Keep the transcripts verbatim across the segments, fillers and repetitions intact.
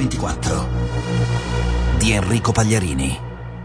ventiquattro di Enrico Pagliarini.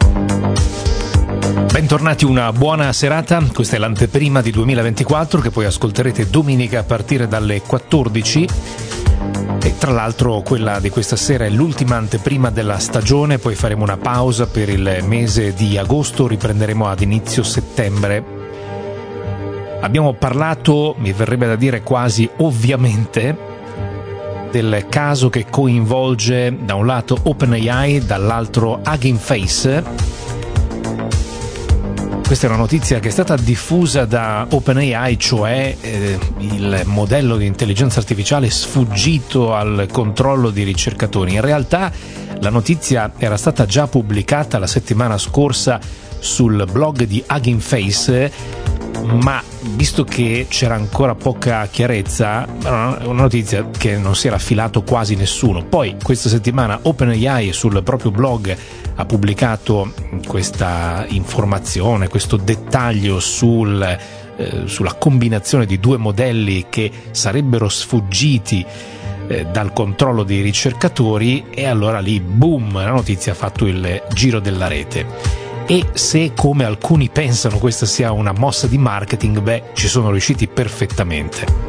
Bentornati, una buona serata. Questa è l'anteprima di duemilaventiquattro che poi ascolterete domenica a partire dalle quattordici. E tra l'altro quella di questa sera è l'ultima anteprima della stagione, poi faremo una pausa per il mese di agosto, riprenderemo ad inizio settembre. Abbiamo parlato, mi verrebbe da dire quasi ovviamente, del caso che coinvolge da un lato OpenAI, dall'altro Hugging Face. Questa è una notizia che è stata diffusa da OpenAI, cioè eh, il modello di intelligenza artificiale sfuggito al controllo di ricercatori. In realtà la notizia era stata già pubblicata la settimana scorsa sul blog di Hugging Face, ma visto che c'era ancora poca chiarezza, era una notizia che non si era filato quasi nessuno. Poi questa settimana OpenAI sul proprio blog ha pubblicato questa informazione, questo dettaglio sul, eh, sulla combinazione di due modelli che sarebbero sfuggiti eh, dal controllo dei ricercatori, e allora lì, boom, la notizia ha fatto il giro della rete. E se, come alcuni pensano, questa sia una mossa di marketing, beh, ci sono riusciti perfettamente.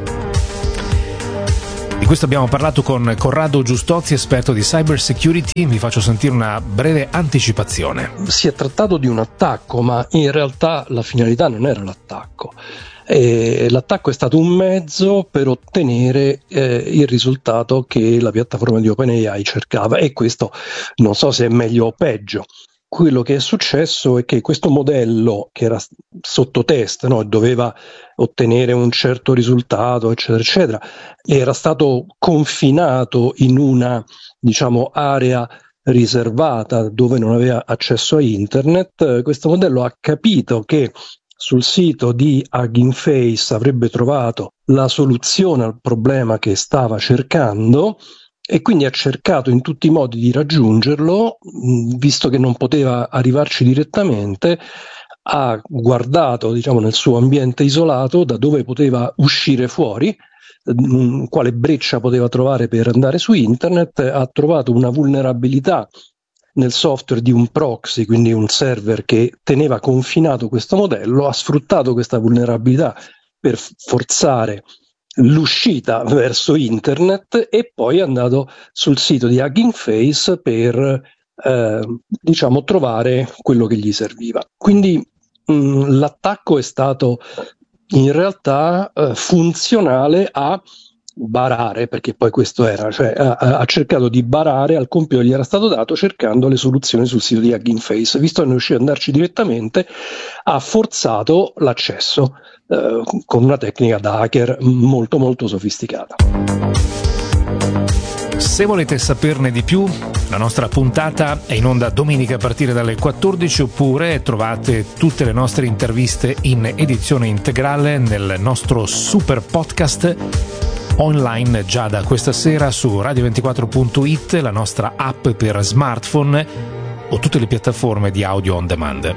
Di questo abbiamo parlato con Corrado Giustozzi, esperto di cyber security. Vi faccio sentire una breve anticipazione. Si è trattato di un attacco, ma in realtà la finalità non era l'attacco. E l'attacco è stato un mezzo per ottenere eh, il risultato che la piattaforma di OpenAI cercava, e questo non so se è meglio o peggio. Quello che è successo è che questo modello, che era sotto test, no, doveva ottenere un certo risultato, eccetera, eccetera, era stato confinato in una, diciamo, area riservata dove non aveva accesso a internet. Questo modello ha capito che sul sito di Hugging Face avrebbe trovato la soluzione al problema che stava cercando, e quindi ha cercato in tutti i modi di raggiungerlo. Visto che non poteva arrivarci direttamente, ha guardato, diciamo, nel suo ambiente isolato da dove poteva uscire fuori, quale breccia poteva trovare per andare su internet. Ha trovato una vulnerabilità nel software di un proxy, quindi un server che teneva confinato questo modello, ha sfruttato questa vulnerabilità per forzare l'uscita verso internet, e poi è andato sul sito di Hugging Face per eh, diciamo trovare quello che gli serviva. Quindi mh, l'attacco è stato in realtà eh, funzionale a barare, perché poi questo era, cioè ha, ha cercato di barare al compito che gli era stato dato cercando le soluzioni sul sito di Hugging Face. Visto che non riusciva ad andarci direttamente, ha forzato l'accesso eh, con una tecnica da hacker molto molto sofisticata. Se volete saperne di più, la nostra puntata è in onda domenica a partire dalle quattordici, oppure trovate tutte le nostre interviste in edizione integrale nel nostro super podcast online già da questa sera su radio ventiquattro punto it, la nostra app per smartphone o tutte le piattaforme di audio on demand.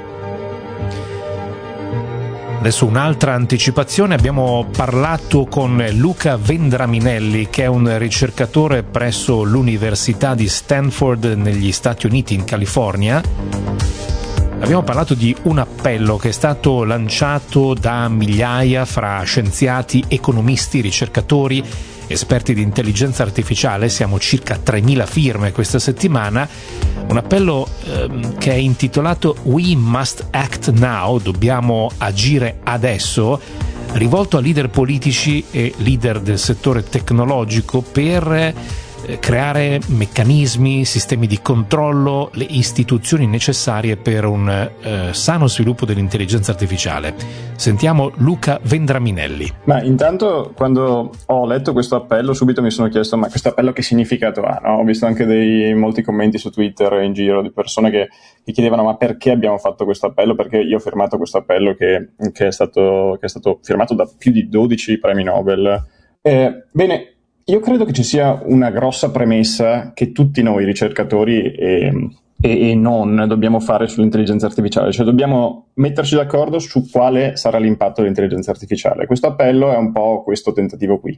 Adesso un'altra anticipazione: abbiamo parlato con Luca Vendraminelli, che è un ricercatore presso l'Università di Stanford negli Stati Uniti, in California. Abbiamo parlato di un appello che è stato lanciato da migliaia fra scienziati, economisti, ricercatori, esperti di intelligenza artificiale. Siamo circa tremila firme questa settimana. Un appello ehm, che è intitolato We Must Act Now, dobbiamo agire adesso, rivolto a leader politici e leader del settore tecnologico per creare meccanismi, sistemi di controllo, le istituzioni necessarie per un eh, sano sviluppo dell'intelligenza artificiale. Sentiamo Luca Vendraminelli. Ma intanto, quando ho letto questo appello, subito mi sono chiesto: ma questo appello che significato ha? No? Ho visto anche dei molti commenti su Twitter in giro di persone che, che chiedevano: ma perché abbiamo fatto questo appello? Perché io ho firmato questo appello che, che, è, stato, che è stato firmato da più di dodici premi Nobel. Eh, bene, io credo che ci sia una grossa premessa che tutti noi ricercatori e, e, e non dobbiamo fare sull'intelligenza artificiale, cioè dobbiamo metterci d'accordo su quale sarà l'impatto dell'intelligenza artificiale. Questo appello è un po' questo tentativo qui.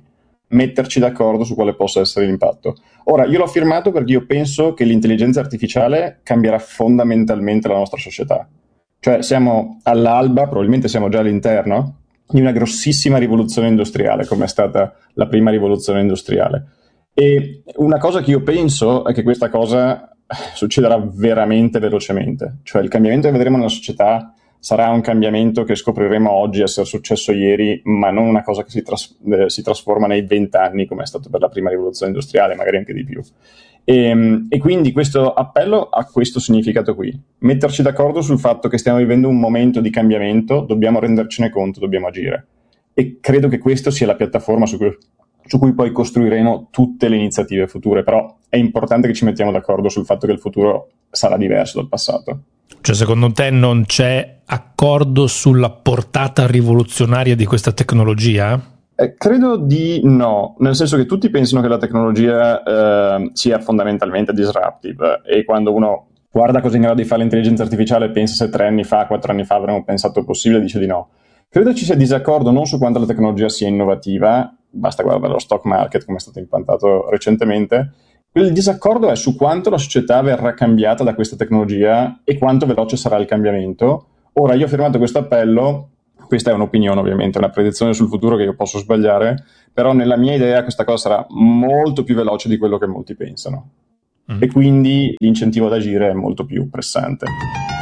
metterci d'accordo su quale possa essere l'impatto. Ora, io l'ho firmato perché io penso che l'intelligenza artificiale cambierà fondamentalmente la nostra società. Cioè siamo all'alba, probabilmente siamo già all'interno, di una grossissima rivoluzione industriale, come è stata la prima rivoluzione industriale. E una cosa che io penso è che questa cosa succederà veramente velocemente. Cioè il cambiamento che vedremo nella società sarà un cambiamento che scopriremo oggi essere successo ieri, ma non una cosa che si, tras- eh, si trasforma nei vent'anni come è stato per la prima rivoluzione industriale, magari anche di più. E, e quindi questo appello ha questo significato qui: metterci d'accordo sul fatto che stiamo vivendo un momento di cambiamento, dobbiamo rendercene conto, dobbiamo agire. E credo che questa sia la piattaforma su cui, su cui poi costruiremo tutte le iniziative future, però è importante che ci mettiamo d'accordo sul fatto che il futuro sarà diverso dal passato. Cioè, secondo te non c'è accordo sulla portata rivoluzionaria di questa tecnologia? Eh, credo di no, nel senso che tutti pensano che la tecnologia eh, sia fondamentalmente disruptive, e quando uno guarda cosa è in grado di fare l'intelligenza artificiale pensa se tre anni fa, quattro anni fa avremmo pensato possibile, dice di no. Credo ci sia disaccordo non su quanto la tecnologia sia innovativa, basta guardare lo stock market come è stato implantato recentemente. Il disaccordo è su quanto la società verrà cambiata da questa tecnologia e quanto veloce sarà il cambiamento. Ora, io ho firmato questo appello, questa è un'opinione ovviamente, una predizione sul futuro che io posso sbagliare, però nella mia idea questa cosa sarà molto più veloce di quello che molti pensano. Mm. E quindi l'incentivo ad agire è molto più pressante.